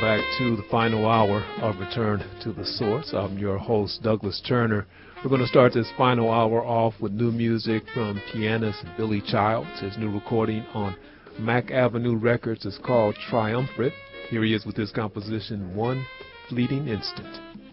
back to the final hour of Return to the Source. I'm your host, Douglas Turner. We're going to start this final hour off with new music from pianist Billy Childs. His new recording on Mack Avenue Records is called Triumvirate. Here he is with his composition, One Fleeting Instant.